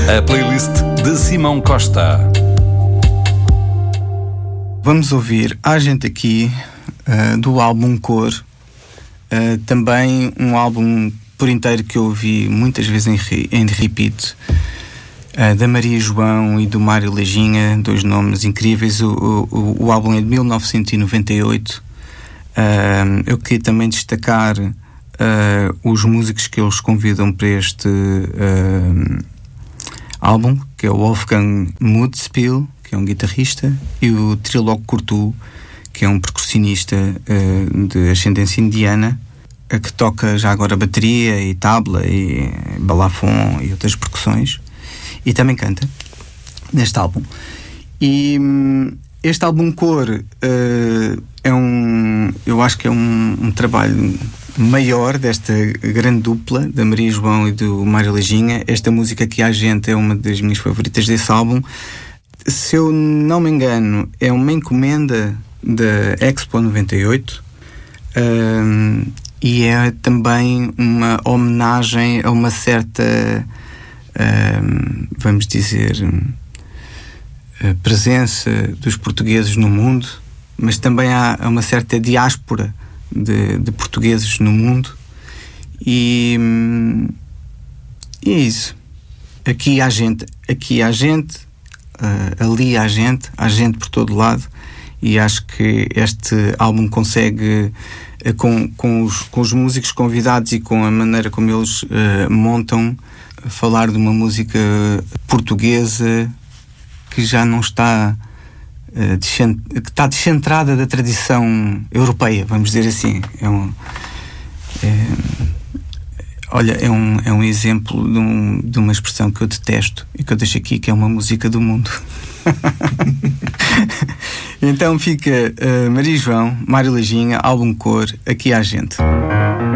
A playlist de Simão Costa. Vamos ouvir Há Gente Aqui, do álbum Cor. Também um álbum por inteiro que eu ouvi muitas vezes em repeat, da Maria João e do Mário Lajinha, dois nomes incríveis. O álbum é de 1998. Eu queria também destacar os músicos que eles convidam para este álbum, que é o Wolfgang Mudspiel, que é um guitarrista, e o Trilog Curtu, que é um percussionista de ascendência indiana, que toca já agora bateria e tabla e balafon e outras percussões, e também canta neste álbum. E este álbum Cor eu acho que é um trabalho maior desta grande dupla da Maria João e do Mário Lajinha. Esta música Aqui Há Gente é uma das minhas favoritas desse álbum. Se eu não me engano, é uma encomenda da Expo 98, e é também uma homenagem a uma certa, vamos dizer, presença dos portugueses no mundo, mas também há uma certa diáspora de portugueses no mundo, e é isso. Aqui há gente, ali há gente por todo lado, e acho que este álbum consegue, com os músicos convidados e com a maneira como eles montam, falar de uma música portuguesa que já não está que está descentrada da tradição europeia, vamos dizer assim. É um exemplo de uma expressão que eu detesto e que eu deixo aqui, que é uma música do mundo. Então fica Maria João, Mário Lajinha, álbum Cor, Aqui Há Gente.